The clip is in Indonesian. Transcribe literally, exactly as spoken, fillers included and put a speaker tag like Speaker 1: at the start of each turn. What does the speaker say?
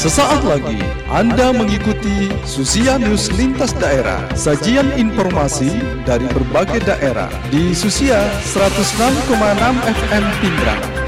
Speaker 1: Sesaat lagi Anda mengikuti Susia News Lintas Daerah, sajian informasi dari berbagai daerah di Susia seratus enam koma enam F M Pindrang.